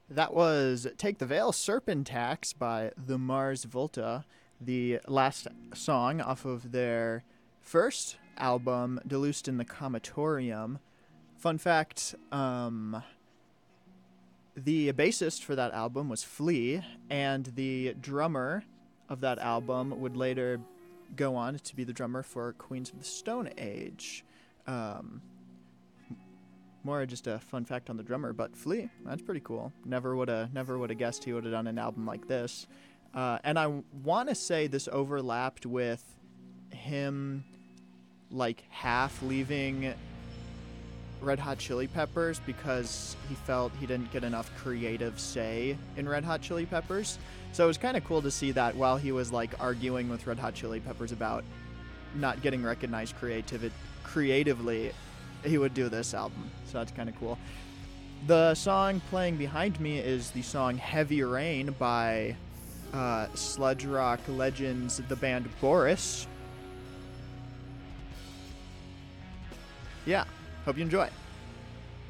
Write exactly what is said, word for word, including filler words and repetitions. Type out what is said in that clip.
That was Take the Veil Serpentax by the Mars Volta, the last song off of their first album, Deluced in the Comatorium. Fun fact, um, the bassist for that album was Flea, and the drummer of that album would later go on to be the drummer for Queens of the Stone Age. Um, more just a fun fact on the drummer, but Flea, that's pretty cool. Never would have, never would have guessed he would have done an album like this. Uh, and I want to say this overlapped with him, like half leaving Red Hot Chili Peppers because he felt he didn't get enough creative say in Red Hot Chili Peppers. So it was kind of cool to see that while he was like arguing with Red Hot Chili Peppers about not getting recognized creativ- creatively, he would do this album. So that's kind of cool. The song playing behind me is the song Heavy Rain by uh, sludge rock legends, the band Boris. Yeah, hope you enjoy.